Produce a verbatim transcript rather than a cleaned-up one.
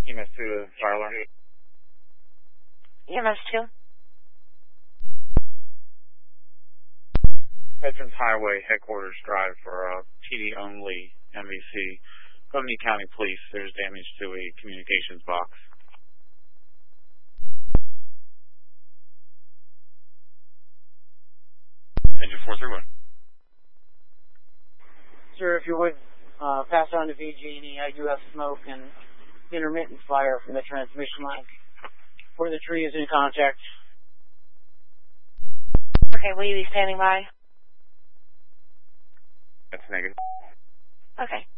E M S two to fire alarm. E M S two. Veterans Highway Headquarters Drive for uh, T D only M V C. Gwinnett County Police, there's damage to a communications box. Engine four three one. Sir, if you would, uh, pass on to V G and E. I do have smoke and intermittent fire from the transmission line where the tree is in contact. Okay, will you be standing by? That's negative. Okay.